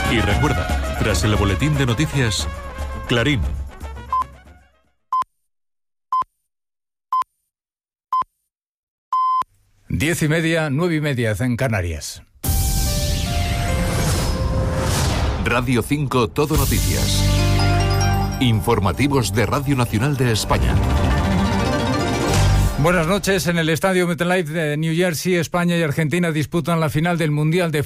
Y recuerda, tras el boletín de noticias, Clarín. Diez y media, 9:30 en Canarias. Radio 5 Todo Noticias. Informativos de Radio Nacional de España. Buenas noches. En el estadio MetLife de New Jersey, España y Argentina disputan la final del Mundial de